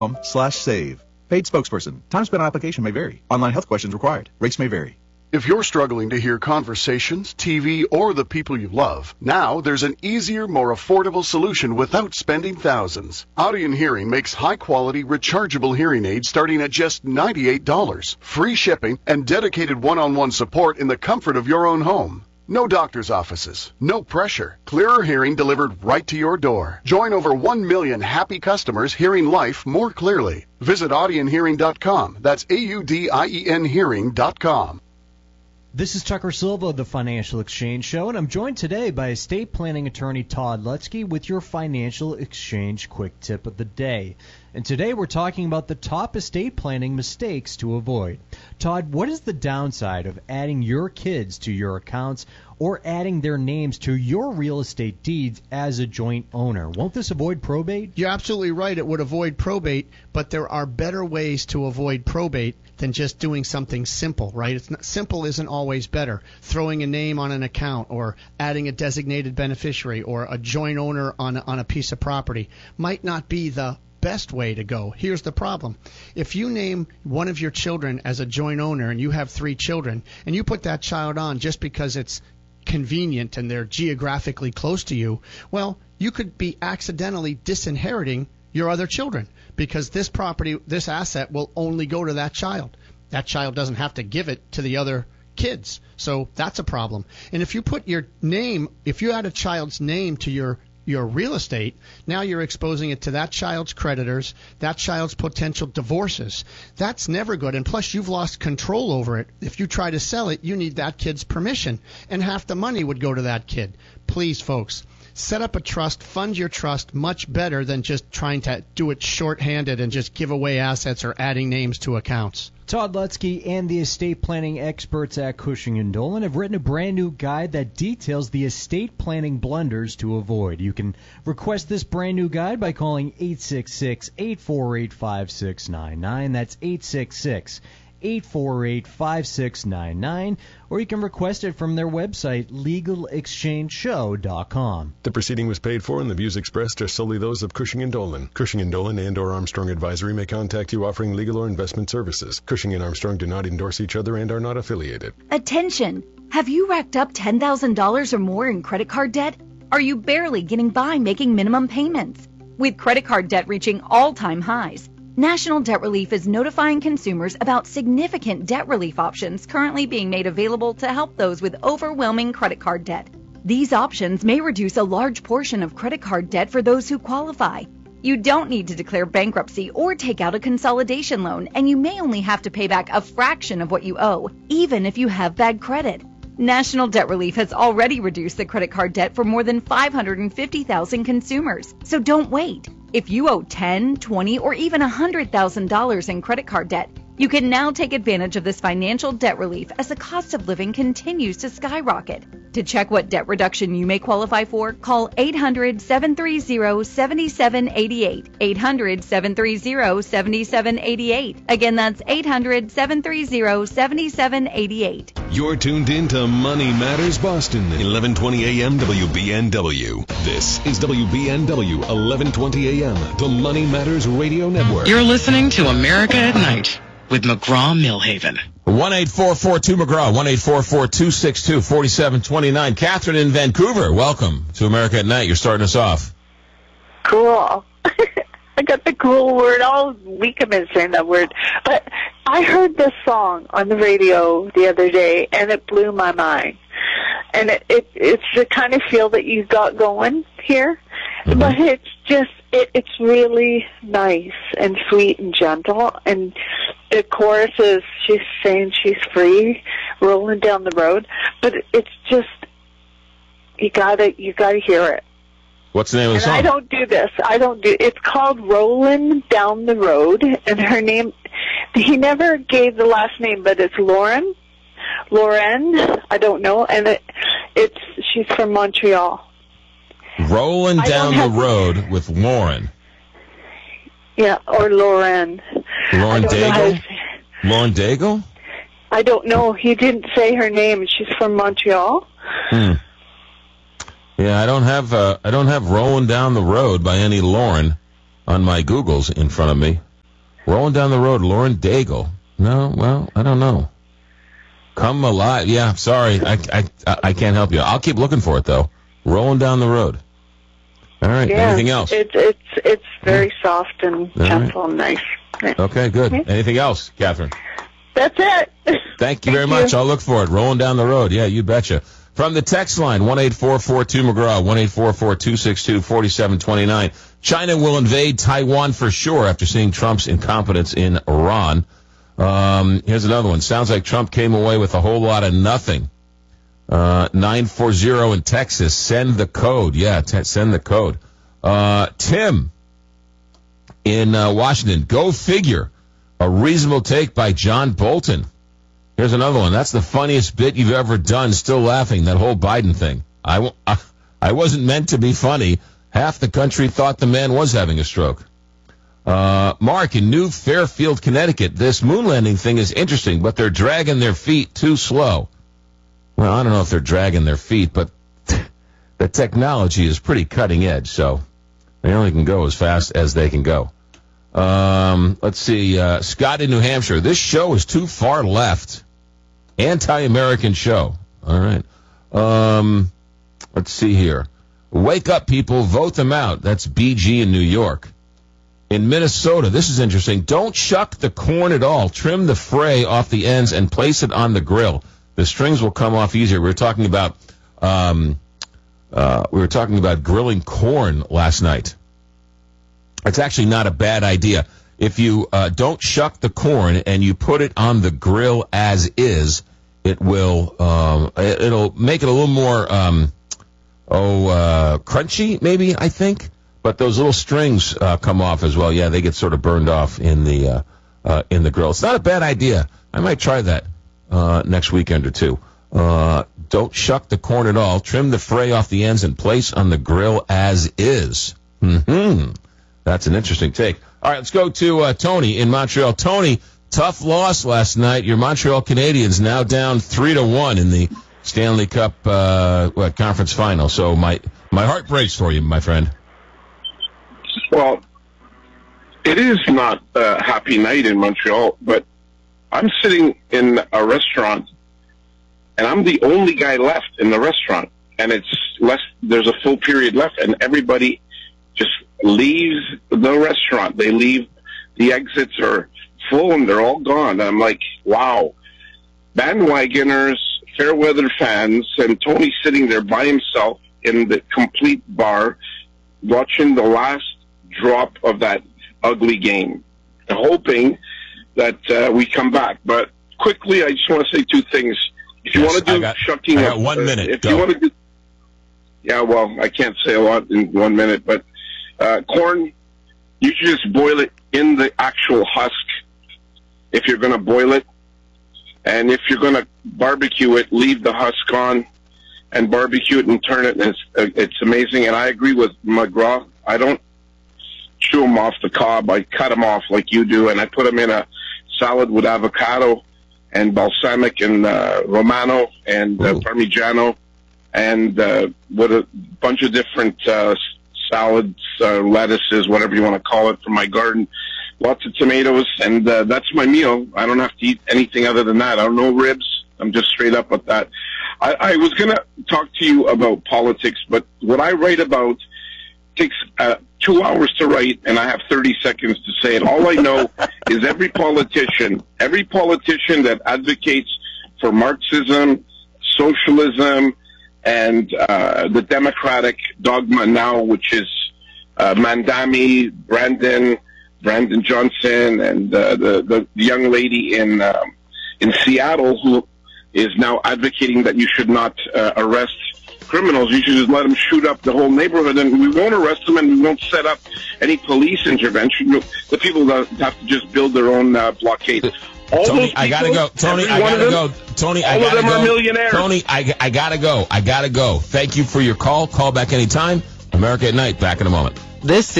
save. Paid spokesperson. Time spent on application may vary. Online health questions required. Rates may vary. If you're struggling to hear conversations, TV, or the people you love, now there's an easier, more affordable solution without spending thousands. Audion Hearing makes high-quality, rechargeable hearing aids starting at just $98. Free shipping and dedicated one-on-one support in the comfort of your own home. No doctor's offices, no pressure. Clearer hearing delivered right to your door. Join over 1 million happy customers hearing life more clearly. Visit audionhearing.com. That's AUDIEN hearing.com. This is Tucker Silva of the Financial Exchange Show, and I'm joined today by estate planning attorney Todd Lutzke with your Financial Exchange Quick Tip of the Day. And today we're talking about the top estate planning mistakes to avoid. Todd, what is the downside of adding your kids to your accounts or adding their names to your real estate deeds as a joint owner? Won't this avoid probate? You're absolutely right. It would avoid probate, but there are better ways to avoid probate than just doing something simple, right? Simple isn't always better. Throwing a name on an account or adding a designated beneficiary or a joint owner on a piece of property might not be the best way to go. Here's the problem. If you name one of your children as a joint owner and you have 3 children and you put that child on just because it's convenient and they're geographically close to you, well, you could be accidentally disinheriting your other children because this property, this asset will only go to that child. That child doesn't have to give it to the other kids. So that's a problem. And if you put your name, if you add a child's name to your real estate, now you're exposing it to that child's creditors, that child's potential divorces. That's never good. And plus, you've lost control over it. If you try to sell it, you need that kid's permission, and half the money would go to that kid. Please, folks, set up a trust, fund your trust much better than just trying to do it shorthanded and just give away assets or adding names to accounts. Todd Lutzke and the estate planning experts at Cushing & Dolan have written a brand new guide that details the estate planning blunders to avoid. You can request this brand new guide by calling 866-848-5699. That's 866-848-5699, or you can request it from their website, legalexchangeshow.com. The proceeding was paid for and the views expressed are solely those of Cushing & Dolan. Cushing & Dolan and or Armstrong Advisory may contact you offering legal or investment services. Cushing and Armstrong do not endorse each other and are not affiliated. Attention! Have you racked up $10,000 or more in credit card debt? Are you barely getting by making minimum payments? With credit card debt reaching all-time highs, National Debt Relief is notifying consumers about significant debt relief options currently being made available to help those with overwhelming credit card debt. These options may reduce a large portion of credit card debt for those who qualify. You don't need to declare bankruptcy or take out a consolidation loan, and you may only have to pay back a fraction of what you owe, even if you have bad credit. National Debt Relief has already reduced the credit card debt for more than 550,000 consumers, so don't wait. If you owe $10,000, $20,000, or even $100,000 in credit card debt, you can now take advantage of this financial debt relief as the cost of living continues to skyrocket. To check what debt reduction you may qualify for, call 800-730-7788. 800-730-7788. Again, that's 800-730-7788. You're tuned in to Money Matters Boston, 1120 AM WBNW. This is WBNW, 1120 AM, the Money Matters Radio Network. You're listening to America at Night with McGraw-Milhaven. 1-844-2-McGraw, 1-844-262-4729. Catherine in Vancouver, welcome to America at Night. You're starting us off. Cool. I got the cool word all week. I've been saying that word. But I heard this song on the radio the other day, and it blew my mind. And it's the kind of feel that you got going here. Mm-hmm. But it's just, it's really nice and sweet and gentle. And the chorus is, she's saying she's free, rolling down the road. But it's just, you gotta hear it. What's the name of the song? I don't do this. It's called Rollin' Down the Road, and her name, he never gave the last name, but it's Lauren, I don't know, and she's from Montreal. Rollin' Down the Road with Lauren. Yeah, or Lauren. Lauren Daigle? Lauren Daigle? I don't know. He didn't say her name. She's from Montreal. Yeah, I don't have Rollin' Down the Road by any Lauren on my Googles in front of me. Rolling Down the Road, Lauren Daigle. No, well, I don't know. Come Alive. Yeah, sorry. I can't help you. I'll keep looking for it, though. Rolling Down the Road. All right. Yeah, anything else? It's very soft and gentle and nice. Okay, good. Anything else, Catherine? That's it. Thank you very much. I'll look for it. Rolling Down the Road. Yeah, you betcha. From the text line, 1-844-2-McGraw, 1-844-262-4729. China will invade Taiwan for sure after seeing Trump's incompetence in Iran. Here's another one. Sounds like Trump came away with a whole lot of nothing. 940 in Texas. Send the code. Yeah, send the code. Tim in Washington. Go figure. A reasonable take by John Bolton. Here's another one. That's the funniest bit you've ever done. Still laughing. That whole Biden thing. I wasn't meant to be funny. Half the country thought the man was having a stroke. Mark in New Fairfield, Connecticut. This moon landing thing is interesting, but they're dragging their feet too slow. Well, I don't know if they're dragging their feet, but the technology is pretty cutting edge, so they only can go as fast as they can go. Let's see. Scott in New Hampshire. This show is too far left. Anti-American show. All right. Let's see here. Wake up, people. Vote them out. That's BG in New York. In Minnesota, this is interesting. Don't shuck the corn at all. Trim the fray off the ends and place it on the grill. The strings will come off easier. We were talking about grilling corn last night. It's actually not a bad idea. If you don't shuck the corn and you put it on the grill as is, it will it'll make it a little more crunchy, maybe, I think. But those little strings come off as well. Yeah, they get sort of burned off in the grill. It's not a bad idea. I might try that next weekend or two. Don't shuck the corn at all. Trim the fray off the ends and place on the grill as is. That's an interesting take. All right, let's go to Tony in Montreal. Tony, tough loss last night. Your Montreal Canadiens now down 3-1 in the Stanley Cup conference final. So my heart breaks for you, my friend. Well, it is not a happy night in Montreal, but I'm sitting in a restaurant, and I'm the only guy left in the restaurant, and there's a full period left, and everybody just leaves the restaurant. They leave, the exits are full, and they're all gone. I'm like, wow. Bandwagoners, fair weather fans, and Tony sitting there by himself in the complete bar, watching the last drop of that ugly game, hoping that we come back. But quickly, I just want to say two things. If you want to do shucking, I got 1 minute. If you want to do, yeah, well, I can't say a lot in 1 minute, but corn, you should just boil it in the actual husk if you're going to boil it. And if you're going to barbecue it, leave the husk on and barbecue it and turn it. And it's amazing. And I agree with McGraw. I don't chew them off the cob. I cut them off like you do, and I put them in a salad with avocado and balsamic and Romano and Parmigiano and with a bunch of different salads, lettuces, whatever you want to call it, from my garden. Lots of tomatoes, and that's my meal. I don't have to eat anything other than that. I don't know ribs. I'm just straight up with that. I was going to talk to you about politics, but what I write about takes 2 hours to write, and I have 30 seconds to say it. All I know is every politician that advocates for Marxism, socialism, and the democratic dogma now, which is Mandami, Brandon Johnson, and the young lady in Seattle who is now advocating that you should not arrest criminals. You should just let them shoot up the whole neighborhood, and we won't arrest them, and we won't set up any police intervention. The people that have to just build their own blockade. All Tony, those people, I gotta go. Tony, I gotta go. Tony, I gotta go. All of them are millionaires. Tony, I gotta go. Thank you for your call. Call back anytime. America at Night. Back in a moment. This